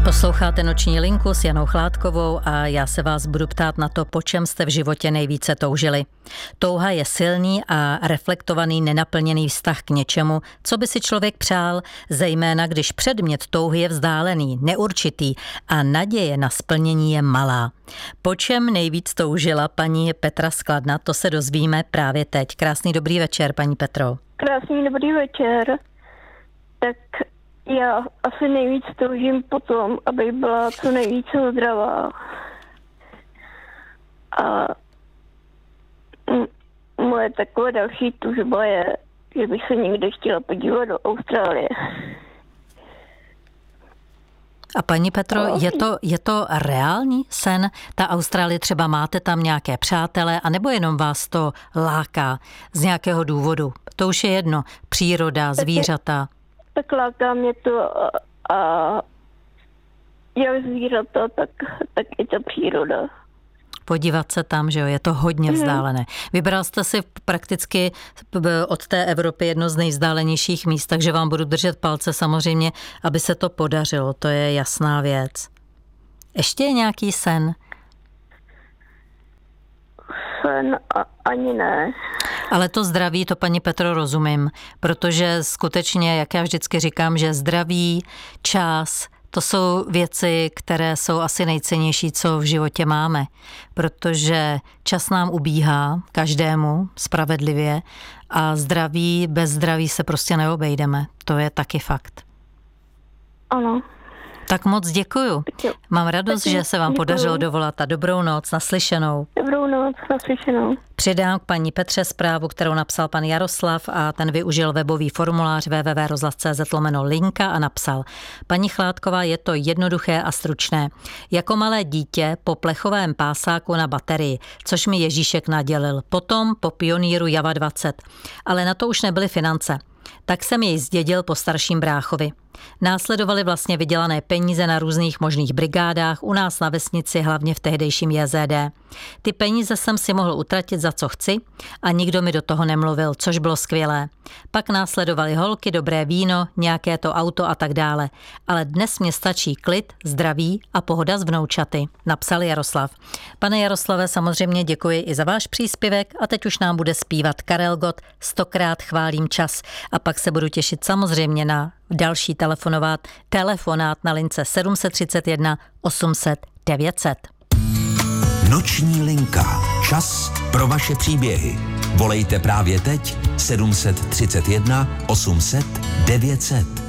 Posloucháte Noční linku s Janou Chládkovou a já se vás budu ptát na to, po čem jste v životě nejvíce toužili. Touha je silný a reflektovaný nenaplněný vztah k něčemu, co by si člověk přál, zejména když předmět touhy je vzdálený, neurčitý a naděje na splnění je malá. Po čem nejvíc toužila paní Petra z Kladna, to se dozvíme právě teď. Krásný dobrý večer, paní Petro. Krásný dobrý večer. Tak já asi nejvíc toužím po tom, aby byla co nejvíce zdravá. A moje takové další tužba je, že bych se někde chtěla podívat do Austrálie. A paní Petro, je to reálný sen? Ta Austrálie, třeba máte tam nějaké přátele, anebo jenom vás to láká z nějakého důvodu? To už je jedno. Příroda, zvířata. Tak láká mě to a jak zvířata, tak i ta příroda. Podívat se tam, že jo, je to hodně vzdálené. Vybral jste si prakticky od té Evropy jedno z nejvzdálenějších míst, takže vám budu držet palce samozřejmě, aby se to podařilo, to je jasná věc. Ještě je nějaký sen? Sen ani ne. Ale to zdraví, to paní Petro rozumím, protože skutečně, jak já vždycky říkám, že zdraví, čas, to jsou věci, které jsou asi nejcennější, co v životě máme, protože čas nám ubíhá, každému, spravedlivě, a zdraví, bez zdraví se prostě neobejdeme. To je taky fakt. Ano. Tak moc děkuju. Mám radost, že se vám podařilo dovolat a dobrou noc, naslyšenou. Dobrou noc, naslyšenou. Přidám k paní Petře zprávu, kterou napsal pan Jaroslav a ten využil webový formulář www.rozhlas.cz/linka a napsal: Paní Chládková, je to jednoduché a stručné. Jako malé dítě po plechovém pásáku na baterii, což mi Ježíšek nadělil. Potom po pioníru Java 20. Ale na to už nebyly finance. Tak jsem jej zdědil po starším bráchovi. Následovaly vlastně vydělané peníze na různých možných brigádách, u nás na vesnici, hlavně v tehdejším JZD. Ty peníze jsem si mohl utratit za co chci a nikdo mi do toho nemluvil, což bylo skvělé. Pak následovaly holky, dobré víno, nějaké to auto a tak dále. Ale dnes mě stačí klid, zdraví a pohoda s vnoučaty, napsal Jaroslav. Pane Jaroslave, samozřejmě děkuji i za váš příspěvek a teď už nám bude zpívat Karel Gott 100krát chválím čas a pak se budu těšit samozřejmě na další telefonát na lince 731 800 900. Noční linka. Čas pro vaše příběhy. Volejte právě teď 731 800 900.